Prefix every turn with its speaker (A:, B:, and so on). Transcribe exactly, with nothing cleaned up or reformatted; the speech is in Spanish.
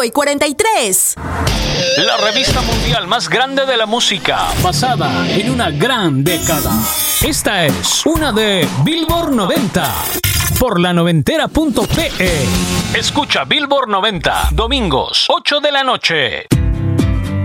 A: cinco y cuarenta y tres.
B: La revista mundial más grande de la música,
C: basada en una gran década. Esta es una de Billboard noventa por la noventera punto pe.
B: Escucha Billboard noventa, domingos, ocho de la noche.